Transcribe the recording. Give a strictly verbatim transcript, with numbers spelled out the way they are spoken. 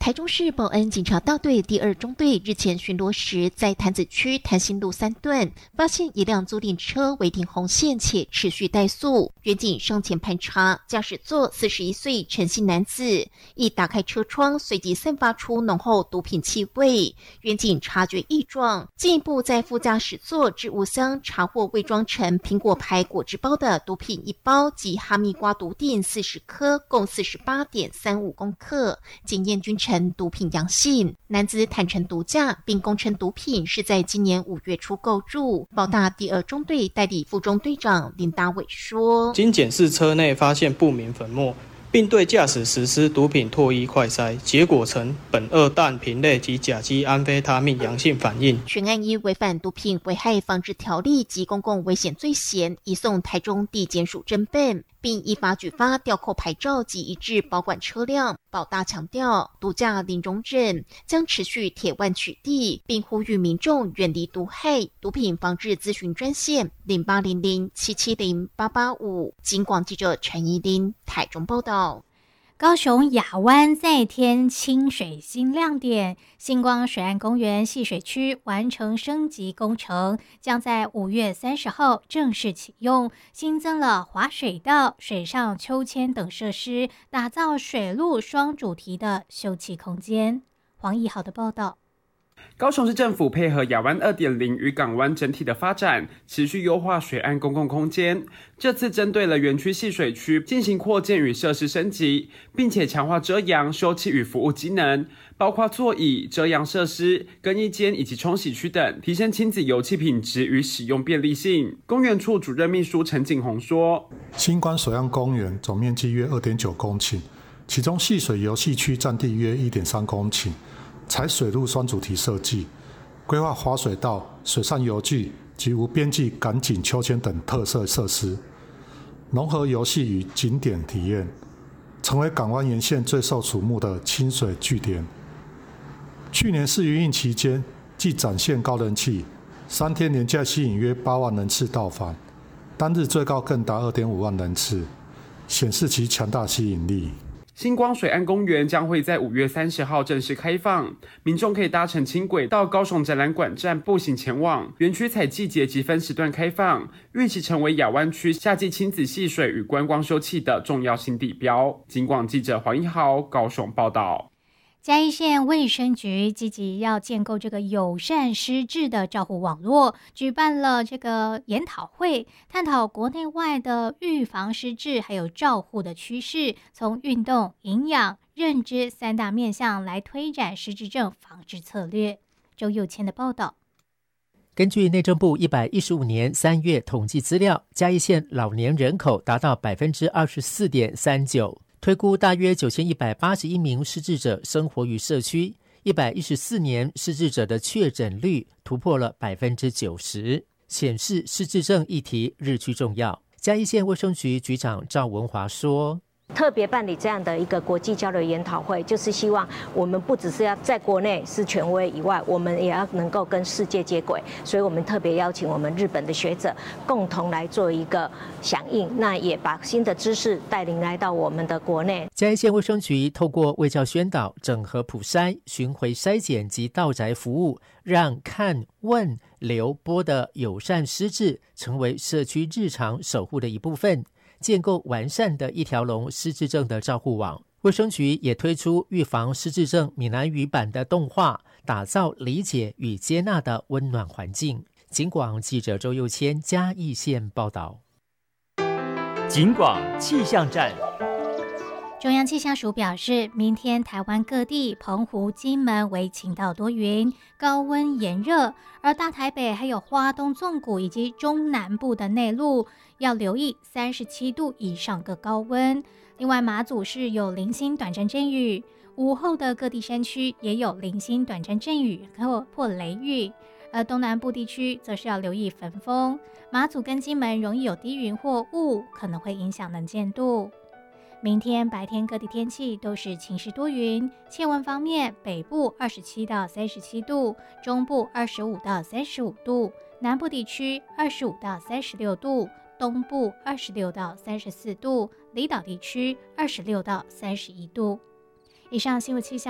台中市报恩警察大队第二中队日前巡逻时，在潭子区潭心路三段发现一辆租赁车违停红线且持续怠速，员警上前盘查，驾驶座四十一岁陈姓男子一打开车窗，随即散发出浓厚毒品气味。员警察觉异状，进一步在副驾驶座置物箱查获伪装成苹果牌果汁包的毒品一包及哈密瓜毒锭四十颗，共四十八点三五公克，检验均呈毒品阳性。男子坦承毒驾，并供称毒品是在今年五月初购入。保大第二中队代理副中队长林达伟说： 经检视车内发现不明粉末，并对驾驶实施毒品唾液快筛，结果呈苯二氮平类及甲基安非他命阳性反应。 全案依违反毒品危害防治条例及公共危险罪嫌，移送台中地检署侦办，并依法举发吊扣牌照及移至保管车辆。保大强调，毒驾零容忍，将持续铁腕取缔，并呼吁民众远离毒害。毒品防治咨询专线零八零零七七零八八五。警广记者陈怡琳台中报道。 高雄亚湾再添清水新亮点，星光水岸公园戏水区完成升级工程，将在五月三十号正式启用，新增了滑水道、水上秋千等设施，打造水陆双主题的休憩空间。黄义豪的报道。 高雄市政府配合亚湾 二点零 与港湾整体的发展，持续优化水岸公共空间。这次针对了园区戏水区进行扩建与设施升级，并且强化遮阳、休憩与服务机能，包括座椅、遮阳设施、更衣间以及冲洗区等，提升亲子游憩品质与使用便利性。公园处主任秘书陈景宏说： 星光水岸公园总面积约 二点九公顷，其中戏水游戏区占地约 一点三公顷，采水陆双主题设计，规划滑水道、水上游具及无边际赶景秋千等特色设施，融合游戏与景点体验，成为港湾沿线最受瞩目的清水据点。去年试营运期间，既展现高人气，三天连假吸引约八万人次到访，单日最高更达 二点五万人次，显示其强大吸引力。 星光水岸公园将会在五月三十号正式开放，民众可以搭乘轻轨到高雄展览馆站步行前往。园区采季节及分时段开放，预期成为亚湾区夏季亲子戏水与观光休憩的重要新地标。警广记者黄一豪高雄报道。 嘉义县卫生局积极要建构这个友善失智的照护网络，举办了这个研讨会，探讨国内外的预防失智还有照护的趋势，从运动、营养、认知三大面向来推展失智症防治策略。周佑谦的报道。 根据内政部一百一十五年三月统计资料，嘉义县老年人口达到 百分之二十四点三九，推估大约九千一百八十一名失智者生活于社区，一百一十四年失智者的确诊率突破了 百分之九十， 显示失智症议题日趋重要。嘉义县卫生局局长赵文华说， 特别办理这样的一个国际交流研讨会，就是希望我们不只是要在国内是权威以外，我们也要能够跟世界接轨，所以我们特别邀请我们日本的学者共同来做一个响应，那也把新的知识带领来到我们的国内。 嘉义县卫生局透过卫教宣导、整合普筛、巡回筛检及到宅服务，让看、问、留、播的友善失智成为社区日常守护的一部分，建构完善的一条龙失智症的照护网。卫生局也推出预防失智症闽南语版的动画，打造理解与接纳的温暖环境。警广记者周佑谦嘉义县报道。 警广气象站。 中央气象署表示，明天台湾各地澎湖、金门为晴到多云，高温炎热，而大台北还有花东纵谷以及中南部的内陆要留意三十七度以上的高温。另外，马祖是有零星短暂阵雨，午后的各地山区也有零星短暂阵雨或或雷雨，而东南部地区则是要留意焚风。马祖跟金门容易有低云或雾，可能会影响能见度。明天白天各地天气都是晴时多云，气温方面，北部二十七到三十七度，中部二十五到三十五度，南部地区二十五到三十六度，东部二十六到三十四度，离岛地区二十六到三十一度。以上新闻气象。